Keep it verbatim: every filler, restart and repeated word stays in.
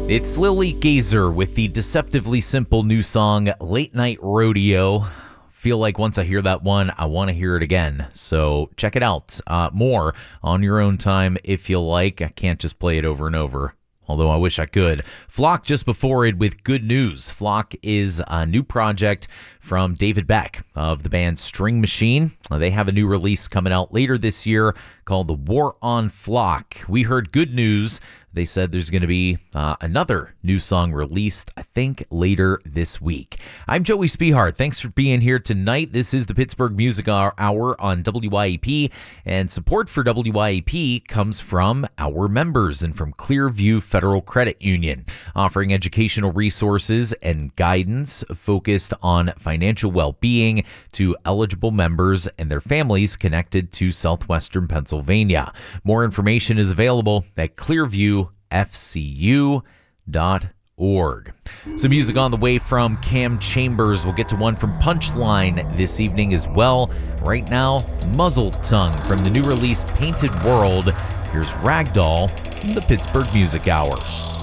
It's Lily Gazer with the deceptively simple new song, Late Night Rodeo. Feel like once I hear that one, I want to hear it again. So check it out. Uh, more on your own time if you like. I can't just play it over and over, although I wish I could. Flock just before it with good news. Flock is a new project from David Beck of the band String Machine. They have a new release coming out later this year called The War on Flock. We heard good news. They said there's going to be uh, another new song released, I think, later this week. I'm Joey Spehard. Thanks for being here tonight. This is the Pittsburgh Music Hour on W Y E P, and support for W Y E P comes from our members and from Clearview Federal Credit Union, offering educational resources and guidance focused on financial well-being to eligible members and their families connected to Southwestern Pennsylvania. More information is available at Clearview F C U dot org. Some music on the way from Cam Chambers. We'll get to one from Punchline this evening as well. Right now, Muzzle Tongue from the new release Painted World. Here's Ragdoll in the Pittsburgh Music Hour.